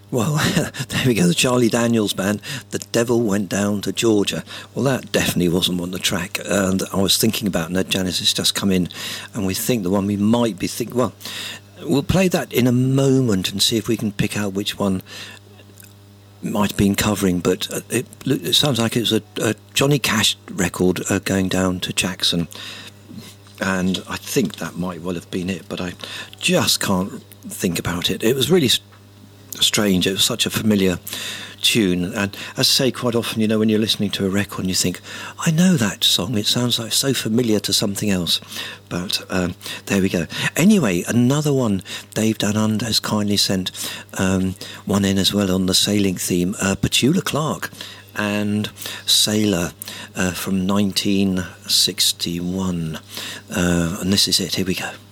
Well, there we go, the Charlie Daniels Band, The Devil Went Down to Georgia. Well, that definitely wasn't on the track, and I was thinking about, and Janice has just come in, and we think the one we might be thinking, well, we'll play that in a moment and see if we can pick out which one might have been covering, but it sounds like it was a Johnny Cash record, Going Down to Jackson, and I think that might well have been it, but I just can't think about it. It was really strange. It was such a familiar tune, and as I say, quite often, when you're listening to a record and you think, I know that song, it sounds like so familiar to something else, but there we go. Anyway, another one, Dave Danund has kindly sent one in as well on the sailing theme, Petula Clark and Sailor from 1961, and this is it. Here we go.